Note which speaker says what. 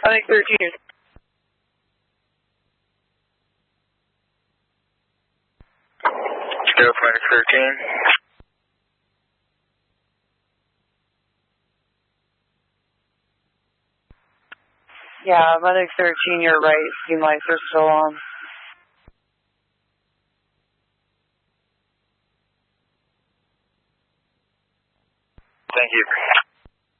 Speaker 1: Medic 13.
Speaker 2: Go for Medic 13.
Speaker 1: Yeah, Medic 13, you're right. Steam lights are still on.
Speaker 2: Thank you.